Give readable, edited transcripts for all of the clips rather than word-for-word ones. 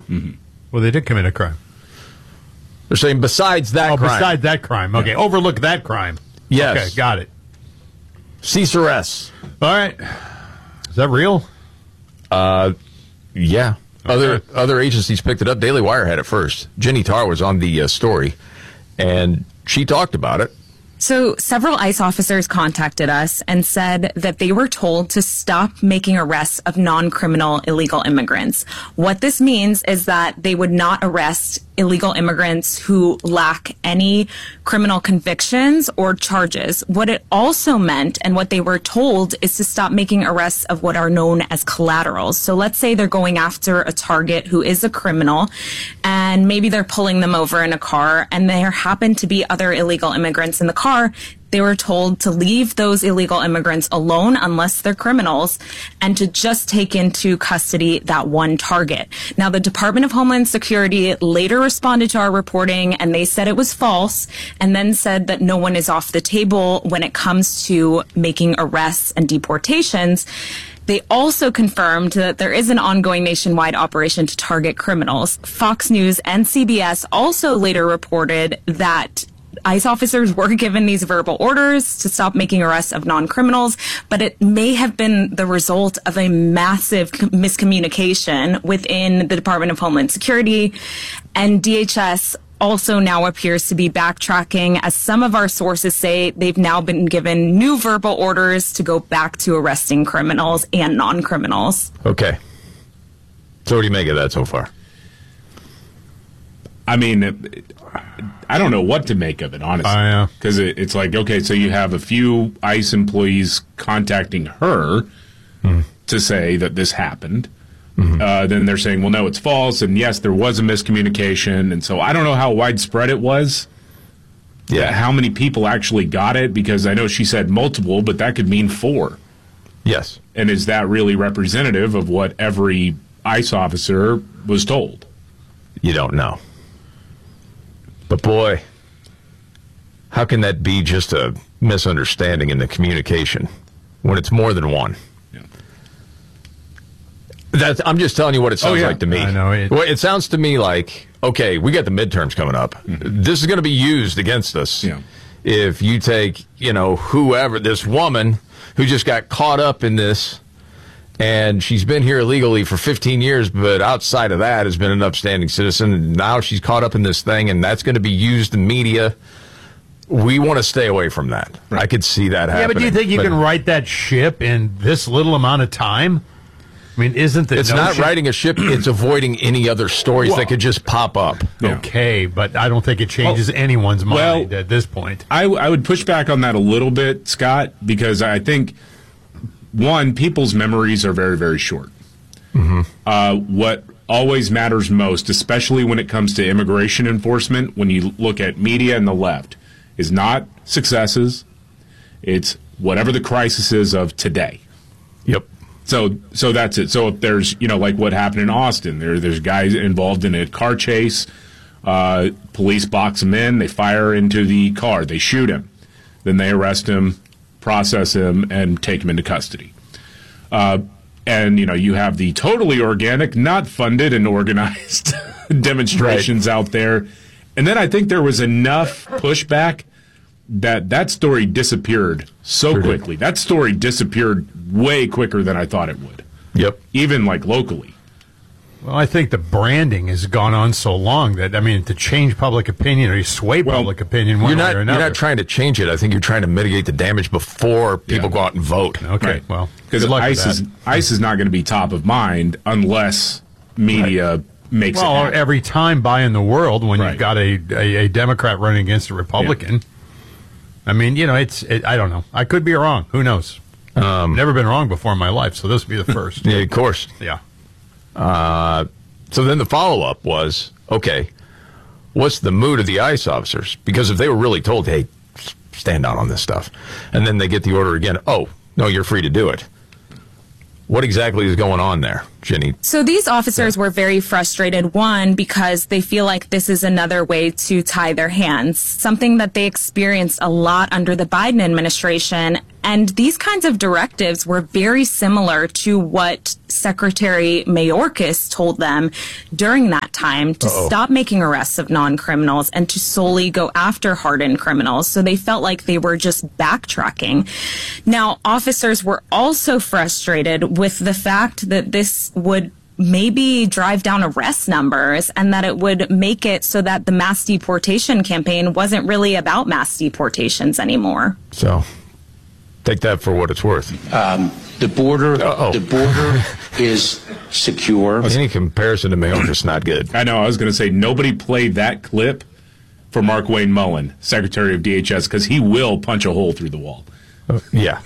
Mm-hmm. Well, they did commit a crime. They're saying besides that crime. Besides that crime. Okay, overlook that crime. Yes. Okay, got it. Cease arrests. All right. Is that real? Yeah. Okay. Other agencies picked it up. Daily Wire had it first. Jenny Tarr was on the story, and she talked about it. So several ICE officers contacted us and said that they were told to stop making arrests of non-criminal illegal immigrants. What this means is that they would not arrest illegal immigrants who lack any criminal convictions or charges. What it also meant, and what they were told, is to stop making arrests of what are known as collaterals. So let's say they're going after a target who is a criminal, and maybe they're pulling them over in a car, and there happen to be other illegal immigrants in the car. They were told to leave those illegal immigrants alone unless they're criminals and to just take into custody that one target. Now, the Department of Homeland Security later responded to our reporting, and they said it was false, and then said that no one is off the table when it comes to making arrests and deportations. They also confirmed that there is an ongoing nationwide operation to target criminals. Fox News and CBS also later reported that ICE officers were given these verbal orders to stop making arrests of non-criminals, but it may have been the result of a massive miscommunication within the Department of Homeland Security. And DHS also now appears to be backtracking, as some of our sources say they've now been given new verbal orders to go back to arresting criminals and non-criminals. Okay. So what do you make of that so far? I mean, I don't know what to make of it, honestly. Because it's like, okay, so you have a few ICE employees contacting her to say that this happened. Then they're saying, well, no, it's false. And yes, there was a miscommunication. And so I don't know how widespread it was. Yeah. How many people actually got it? Because I know she said multiple, but that could mean 4. Yes. And is that really representative of what every ICE officer was told? You don't know. But boy, how can that be just a misunderstanding in the communication when it's more than one? Yeah. I'm just telling you what it sounds like to me. I know. It sounds to me like, okay, we got the midterms coming up. This is going to be used against us. Yeah. If you take, whoever, this woman who just got caught up in this, and she's been here illegally for 15 years, but outside of that has been an upstanding citizen. And now she's caught up in this thing, and that's going to be used in media. We want to stay away from that. Right. I could see that happening. Yeah, but do you think you can right that ship in this little amount of time? I mean, isn't the It's not righting a ship. It's avoiding any other stories that could just pop up. Yeah. Okay, but I don't think it changes anyone's mind at this point. I would push back on that a little bit, Scott, because I think, one, people's memories are very, very short. What always matters most, especially when it comes to immigration enforcement, when you look at media and the left, is not successes. It's whatever the crisis is of today. Yep. So that's it. So if there's, like what happened in Austin, there's guys involved in a car chase. Police box him in. They fire into the car. They shoot him. Then they arrest him, process him, and take him into custody. And, you have the totally organic, not funded and organized demonstrations out there. And then I think there was enough pushback that story disappeared so quickly. That story disappeared way quicker than I thought it would. Yep. Even, locally. Well, I think the branding has gone on so long that, to change public opinion or you sway public opinion one way or another. You're not trying to change it. I think you're trying to mitigate the damage before people go out and vote. Okay, right. Well, because ICE is not going to be top of mind unless media makes it happen. Every time in the world when you've got a Democrat running against a Republican. Yeah. I don't know. I could be wrong. Who knows? Never been wrong before in my life, so this would be the first. Yeah, of course. Yeah. So then the follow-up was, okay, what's the mood of the ICE officers? Because if they were really told, hey, stand down on this stuff, and then they get the order again, oh, no, you're free to do it. What exactly is going on there? Jenny? So these officers were very frustrated, one, because they feel like this is another way to tie their hands, something that they experienced a lot under the Biden administration. And these kinds of directives were very similar to what Secretary Mayorkas told them during that time to stop making arrests of non-criminals and to solely go after hardened criminals. So they felt like they were just backtracking. Now, officers were also frustrated with the fact that this would maybe drive down arrest numbers and that it would make it so that the mass deportation campaign wasn't really about mass deportations anymore. So take that for what it's worth. The border is secure. Any comparison to Mayorkas not good. I know. I was going to say nobody played that clip for Mark Wayne Mullen, Secretary of DHS, because he will punch a hole through the wall. Yeah.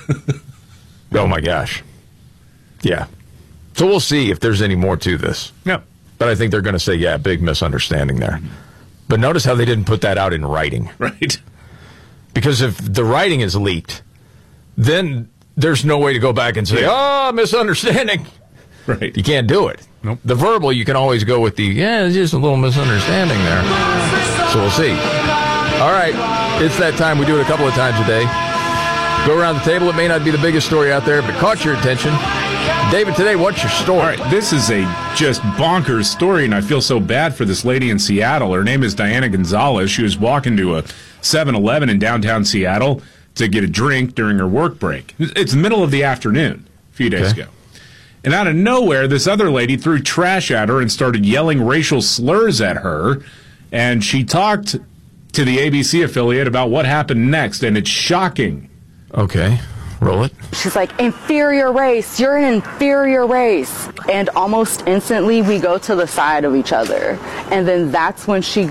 Oh my gosh. Yeah. So we'll see if there's any more to this. Yeah. But I think they're going to say, yeah, big misunderstanding there. But notice how they didn't put that out in writing. Right. Because if the writing is leaked, then there's no way to go back and say, misunderstanding. Right. You can't do it. Nope. The verbal, you can always go with it's just a little misunderstanding there. So we'll see. All right. It's that time. We do it a couple of times a day. Go around the table. It may not be the biggest story out there, but caught your attention. David, today, what's your story? All right, this is a just bonkers story, and I feel so bad for this lady in Seattle. Her name is Diana Gonzalez. She was walking to a 7-Eleven in downtown Seattle to get a drink during her work break. It's the middle of the afternoon a few days ago. And out of nowhere, this other lady threw trash at her and started yelling racial slurs at her. And she talked to the ABC affiliate about what happened next, and it's shocking. Okay, roll it. She's like, inferior race, you're an inferior race. And almost instantly we go to the side of each other. And then that's when she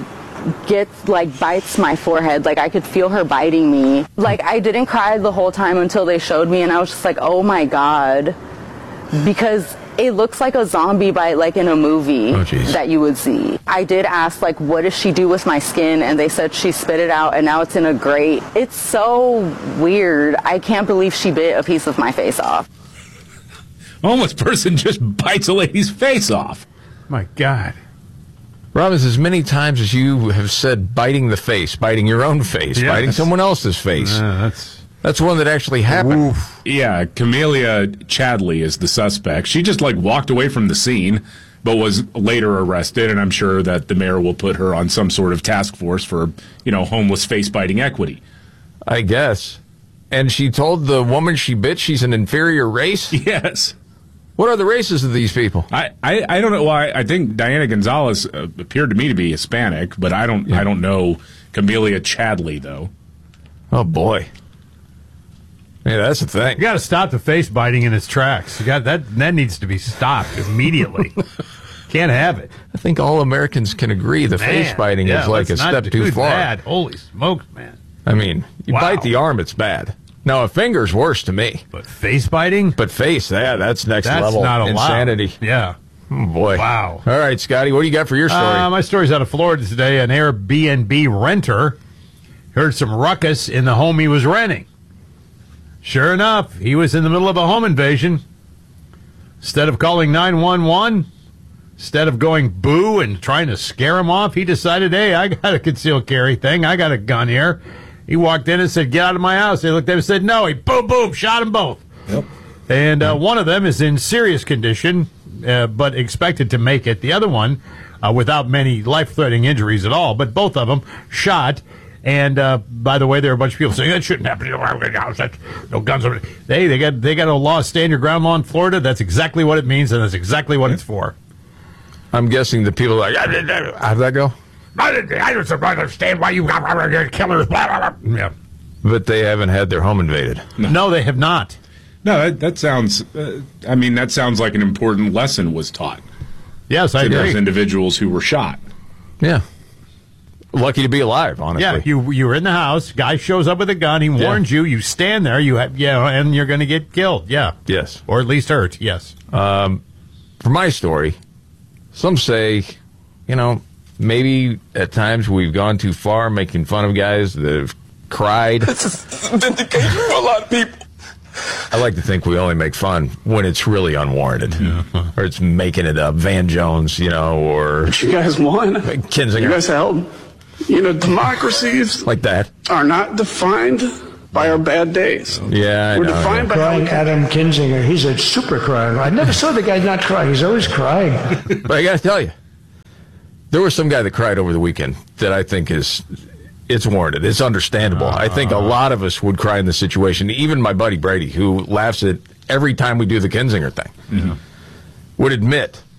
bites my forehead. Like, I could feel her biting me. Like, I didn't cry the whole time until they showed me, and I was just like, oh my God. Because it looks like a zombie bite, like in a movie that you would see. I did ask, like, what does she do with my skin? And they said she spit it out, and now it's in a grate. It's so weird. I can't believe she bit a piece of my face off. A homeless person just bites a lady's face off. My God. Robbins, as many times as you have said biting the face, biting your own face, biting someone else's face, that's one that actually happened. Oof. Yeah, Camelia Chadley is the suspect. She just walked away from the scene, but was later arrested, and I'm sure that the mayor will put her on some sort of task force for, homeless face-biting equity. I guess. And she told the woman she bit she's an inferior race? Yes. What are the races of these people? I don't know. Well, I think Diana Gonzalez appeared to me to be Hispanic, but I don't know Camelia Chadley, though. Oh, boy. Yeah, that's the thing. You got to stop the face biting in its tracks. You got that needs to be stopped immediately. Can't have it. I think all Americans can agree the face biting is like a step too far. Bad. Holy smokes, man. I mean, you bite the arm, it's bad. Now, a finger's worse to me. But face biting? But face, that's next level. That's not insanity. Yeah. Oh, boy. Wow. All right, Scotty, what do you got for your story? My story's out of Florida today. An Airbnb renter heard some ruckus in the home he was renting. Sure enough, he was in the middle of a home invasion. Instead of calling 911, instead of going boo and trying to scare him off, he decided, hey, I got a concealed carry thing. I got a gun here. He walked in and said, get out of my house. They looked at him and said, no. He boom, boom, shot them both. Yep. And one of them is in serious condition, but expected to make it. The other one, without many life-threatening injuries at all, but both of them shot. And by the way, there are a bunch of people saying that shouldn't happen. No guns. Hey, they got a law, stand your ground law in Florida. That's exactly what it means, and that's exactly what it's for. I'm guessing the people are like, how'd that go? I don't understand why you got killers. Blah, blah, blah. Yeah. But they haven't had their home invaded. No, they have not. No, that sounds. That sounds like an important lesson was taught. Yes, I to agree. Those individuals who were shot. Yeah. Lucky to be alive, honestly. Yeah, you were in the house. Guy shows up with a gun. He warns you. You stand there. And you're going to get killed. Yeah. Yes. Or at least hurt. Yes. For my story, some say, maybe at times we've gone too far making fun of guys that have cried. This is vindication for a lot of people. I like to think we only make fun when it's really unwarranted, or it's making it up. Van Jones, or you guys won. Kinzinger. You guys held. Democracies like that are not defined by our bad days. Yeah, we're defined by crying Adam Kinzinger. He's a super crier. I never saw the guy not cry. He's always crying. But I got to tell you, there was some guy that cried over the weekend that I think it's warranted. It's understandable. I think a lot of us would cry in this situation. Even my buddy Brady, who laughs at every time we do the Kinzinger thing, would admit